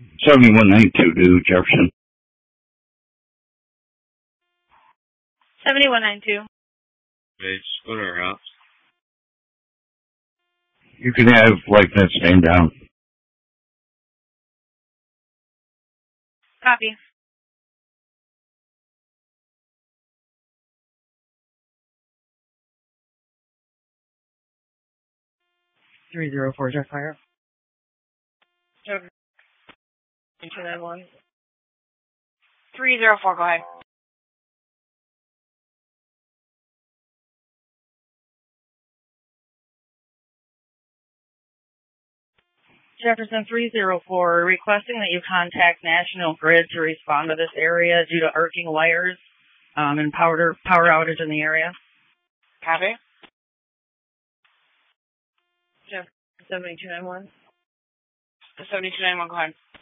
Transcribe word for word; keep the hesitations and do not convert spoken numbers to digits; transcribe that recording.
seventy-one ninety-two to Jefferson. seventy-one ninety-two. Okay, just go to our house. You can have LifeNet stand down. Copy. three zero four, Jeff Fire. Okay. two nine one. three zero four, go ahead. Jefferson three zero four, requesting that you contact National Grid to respond to this area due to arcing wires um, and power, power outage in the area. Copy. Jeff, seventy-two ninety-one. seventy-two ninety-one, go ahead.